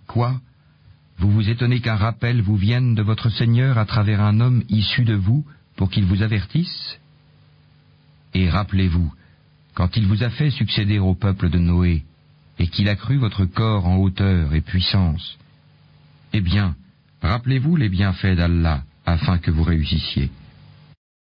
Quoi? Vous vous étonnez qu'un rappel vous vienne de votre Seigneur à travers un homme issu de vous pour qu'il vous avertisse? Et rappelez-vous, quand il vous a fait succéder au peuple de Noé, et qu'il accrut votre corps en hauteur et puissance, eh bien, rappelez-vous les bienfaits d'Allah afin que vous réussissiez.